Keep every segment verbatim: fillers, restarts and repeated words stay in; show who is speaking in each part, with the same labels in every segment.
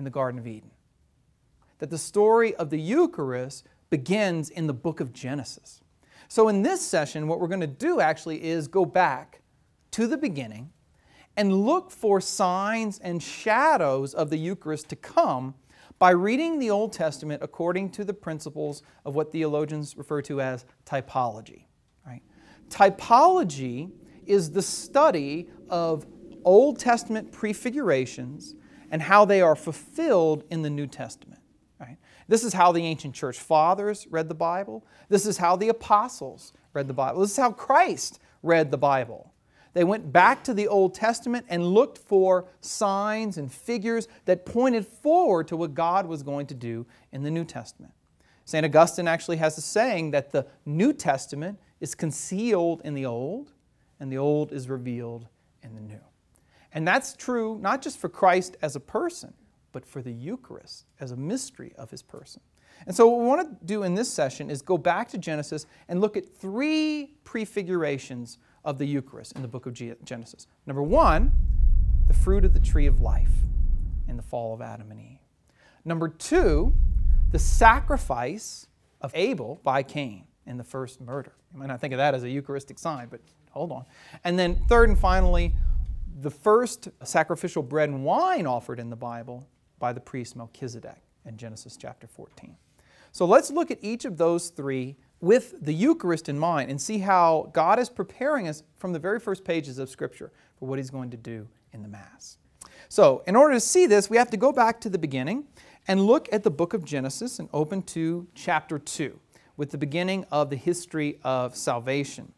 Speaker 1: the Garden of Eden. That the story of the Eucharist begins in the book of Genesis. So in this session, what we're going to do actually is go back to the beginning and look for signs and shadows of the Eucharist to come by reading the Old Testament according to the principles of what theologians refer to as typology. Right? Typology is the study of Old Testament prefigurations and how they are fulfilled in the New Testament. Right? This is how the ancient church fathers read the Bible. This is how the apostles read the Bible. This is how Christ read the Bible. They went back to the Old Testament and looked for signs and figures that pointed forward to what God was going to do in the New Testament. Saint Augustine actually has a saying that the New Testament is concealed in the Old, and the Old is revealed in the New. And that's true not just for Christ as a person, but for the Eucharist as a mystery of His person. And so what we want to do in this session is go back to Genesis and look at three prefigurations of the Eucharist in the book of Genesis. Number one, the fruit of the tree of life in the fall of Adam and Eve. Number two, the sacrifice of Abel by Cain in the first murder. You might not think of that as a Eucharistic sign, but hold on. And then third and finally, the first sacrificial bread and wine offered in the Bible by the priest Melchizedek in Genesis chapter fourteen. So let's look at each of those three with the Eucharist in mind and see how God is preparing us from the very first pages of Scripture for what He's going to do in the Mass. So in order to see this, we have to go back to the beginning and look at the book of Genesis and open to chapter two with the beginning of the history of salvation.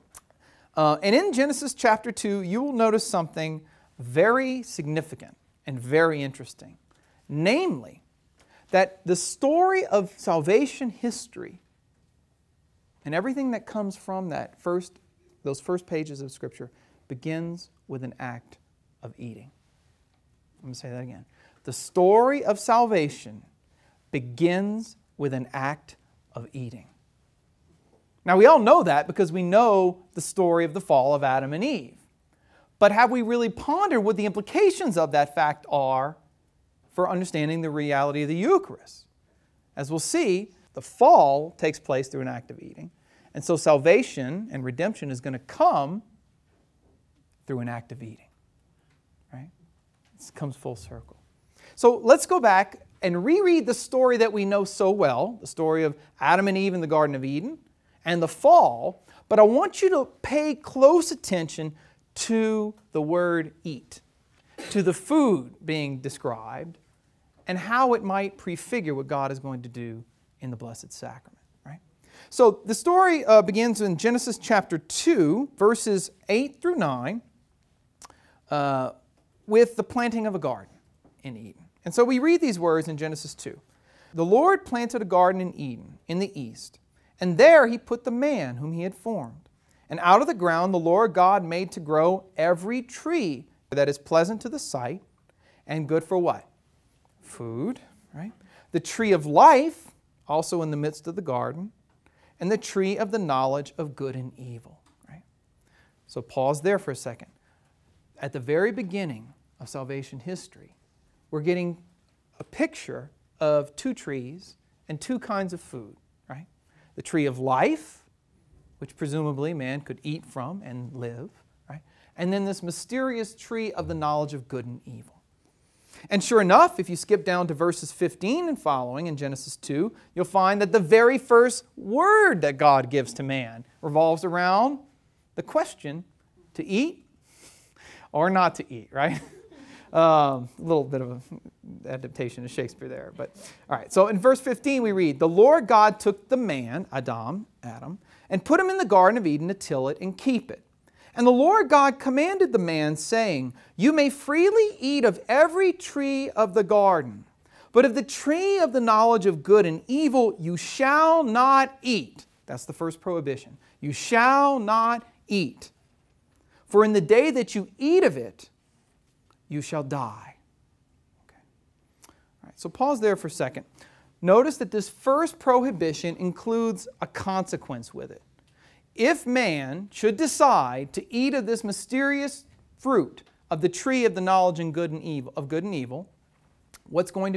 Speaker 1: Uh, and in Genesis chapter two, you will notice something very significant and very interesting. Namely, that the story of salvation history and everything that comes from that first, those first pages of Scripture begins with an act of eating. I'm going to say that again. The story of salvation begins with an act of eating. Now we all know that because we know the story of the fall of Adam and Eve. But have we really pondered what the implications of that fact are for understanding the reality of the Eucharist? As we'll see, the fall takes place through an act of eating. And so salvation and redemption is going to come through an act of eating. Right? It comes full circle. So let's go back and reread the story that we know so well, the story of Adam and Eve in the Garden of Eden and the fall. But I want you to pay close attention to the word eat, to the food being described, and how it might prefigure what God is going to do in the Blessed Sacrament. Right? So the story uh, begins in Genesis chapter two, verses eight through nine, uh, with the planting of a garden in Eden. And so we read these words in Genesis two. The Lord planted a garden in Eden, in the east, and there He put the man whom He had formed. And out of the ground the Lord God made to grow every tree that is pleasant to the sight and good for what? Food, right? The tree of life, also in the midst of the garden, and the tree of the knowledge of good and evil, right? So pause there for a second. At the very beginning of salvation history, we're getting a picture of two trees and two kinds of food, right? The tree of life, which presumably man could eat from and live, right? And then this mysterious tree of the knowledge of good and evil. And sure enough, if you skip down to verses fifteen and following in Genesis two, you'll find that the very first word that God gives to man revolves around the question to eat or not to eat, right? Um, a little bit of an adaptation of Shakespeare there. But all right, so in verse fifteen we read, the Lord God took the man, Adam, Adam, and put him in the Garden of Eden to till it and keep it. And the Lord God commanded the man, saying, you may freely eat of every tree of the garden, but of the tree of the knowledge of good and evil you shall not eat. That's the first prohibition. You shall not eat. For in the day that you eat of it, you shall die. Okay. All right, so pause there for a second. Notice that this first prohibition includes a consequence with it. If man should decide to eat of this mysterious fruit of the tree of the knowledge and good and evil, of good and evil, what's going to